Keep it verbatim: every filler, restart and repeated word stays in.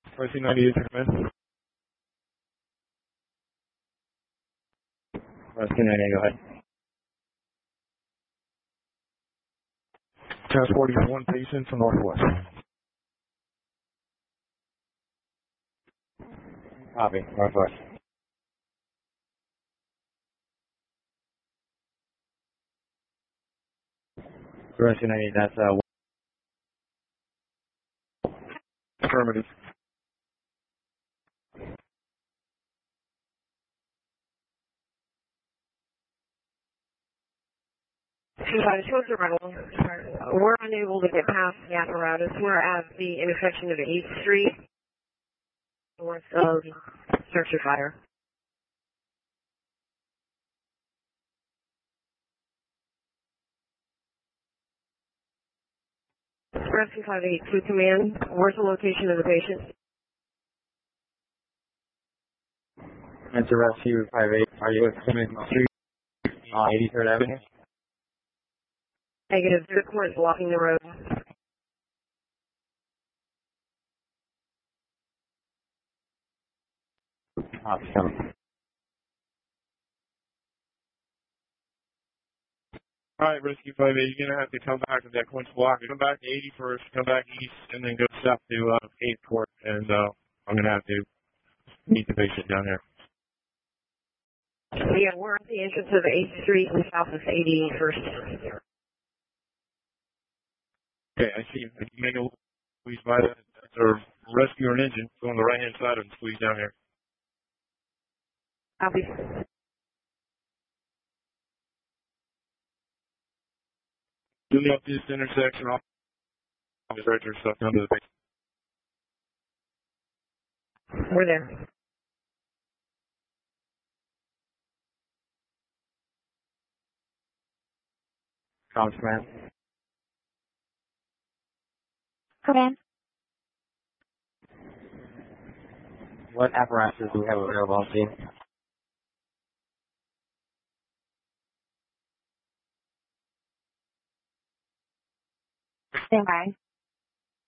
Rescue ninety-eight, command. Rescue ninety-eight, go ahead. Transporting one patient from Northwest. Copy, Northwest. Rescue ninety-eight, that's uh. Affirmative. We're unable to get past the apparatus. We're at the intersection of eighth Street, north of Structure Fire. Rescue five eight two command, where's the location of the patient? It's a Rescue five eight, are you with Plymouth Street on eighty-third Avenue? Negative, the court is blocking the road. Copy, coming. Alright, Rescue five eight, you're going to have to come back to that Quince block. Come back to eighty-first, come back east, and then go south to uh, eighth Court, and uh, I'm going to have to meet the patient down there. Yeah, we're at the entrance of eighth Street and south of eighty-first. Okay, I see you. If you make a squeeze by that, or rescue an engine, go on the right-hand side of it and squeeze down there. Copy. Do me up to this intersection, off the stretcher, stuff down to the patient. We're there. Comms command. Command. What apparatuses do we have available on scene? Stand by.